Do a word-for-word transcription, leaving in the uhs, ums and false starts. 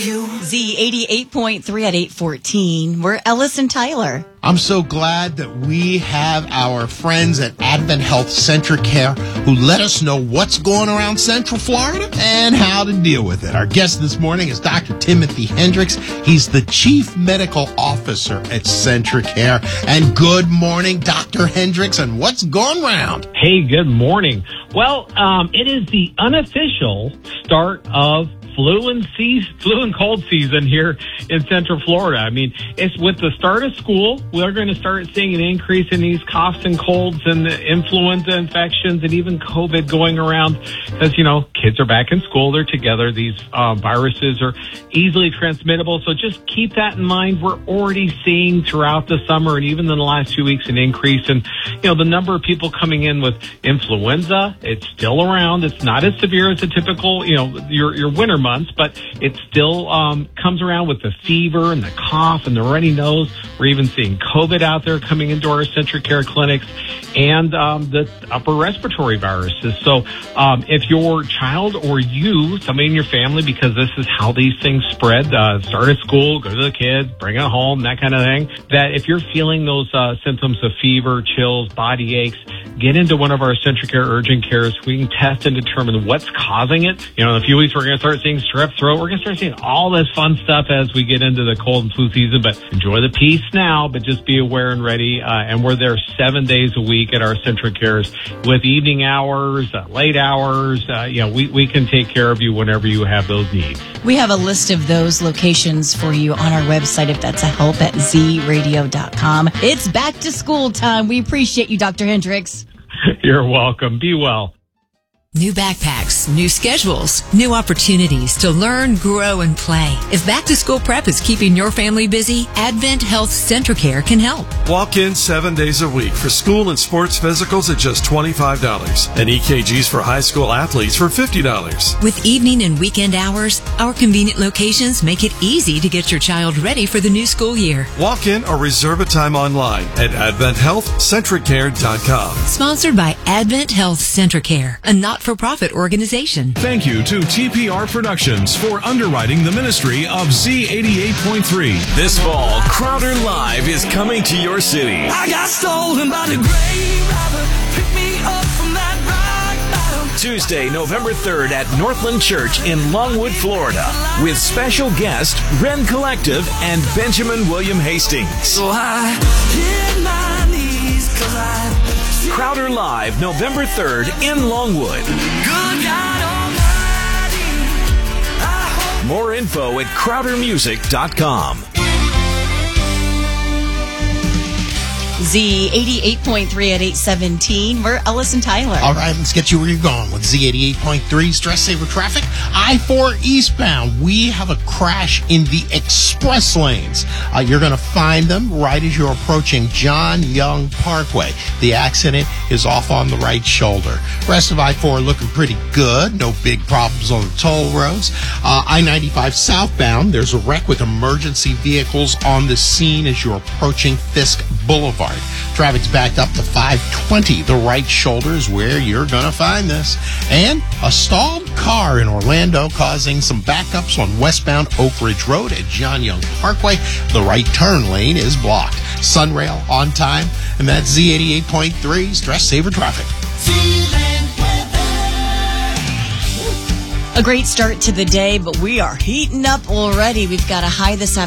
you. Z eighty-eight point three at eight fourteen. We're Ellis and Tyler. I'm so glad that we have our friends at Advent Health Centric Care who let us know what's going around Central Florida and how to deal with it. Our guest this morning is Doctor Timothy Hendricks. He's the Chief Medical Officer at Centric Care. And good morning, Doctor Hendricks, and what's going around? Hey, good morning. Well, um, it is the unofficial start of flu and season, flu and cold season here in Central Florida. I mean, it's with the start of school, we're going to start seeing an increase in these coughs and colds and the influenza infections and even COVID going around because, you know, kids are back in school, they're together. These uh, viruses are easily transmittable. So just keep that in mind. We're already seeing throughout the summer and even in the last few weeks an increase in, you know, the number of people coming in with influenza. It's still around. It's not as severe as a typical, you know, your, your winter months, but it still um, comes around with the fever and the cough and the runny nose. We're even seeing COVID out there coming into our Centric Care clinics and um, the upper respiratory viruses. So um, if your child or you, somebody in your family, because this is how these things spread, uh, start at school, go to the kids, bring it home, that kind of thing, that if you're feeling those uh, symptoms of fever, chills, body aches, get into one of our Centric Care urgent cares. We can test and determine what's causing it. You know, in a few weeks, we're going to start seeing strep throat. We're going to start seeing all this fun stuff as we get into the cold and flu season, but enjoy the peace now, but just be aware and ready. Uh, and we're there seven days a week at our Centric Cares with evening hours, uh, late hours. Uh, you know, we, we can take care of you whenever you have those needs. We have a list of those locations for you on our website if that's a help at z radio dot com. It's back to school time. We appreciate you, Doctor Hendricks. You're welcome. Be well. New backpacks, new schedules, new opportunities to learn, grow, and play. If back to school prep is keeping your family busy, Advent Health Centric Care can help. Walk in seven days a week for school and sports physicals at just twenty-five dollars and E K Gs for high school athletes for fifty dollars. With evening and weekend hours, our convenient locations make it easy to get your child ready for the new school year. Walk in or reserve a time online at advent health centric care dot com. Sponsored by Advent Health Centric Care, a not-for-profit organization. Thank you to T P R Productions for underwriting the ministry of Z eighty-eight point three. This fall, Crowder Live is coming to your city. I got stolen by the grave robber. Pick me up from that rock bottom. Tuesday, November third at Northland Church in Longwood, Florida, with special guest Ren Collective and Benjamin William Hastings. So I hit my knees 'cause I Crowder Live, November third in Longwood. Good God Almighty, I hope. More info at crowder music dot com. Z eighty-eight point three at eight seventeen. We're Ellis and Tyler. All right, let's get you where you're going with Z eighty-eight point three Stress Saver Traffic. I four eastbound, we have a crash in the express lanes. Uh, you're going to find them right as you're approaching John Young Parkway. The accident is off on the right shoulder. Rest of I four looking pretty good. No big problems on the toll roads. Uh, I ninety-five southbound, there's a wreck with emergency vehicles on the scene as you're approaching Fisk Boulevard. Traffic's backed up to five twenty. The right shoulder is where you're going to find this. And a stalled car in Orlando causing some backups on westbound Oak Ridge Road at John Young Parkway. The right turn lane is blocked. Sunrail on time. And that's Z eighty-eight point three Stress Saver Traffic. A great start to the day, but we are heating up already. We've got a high this afternoon.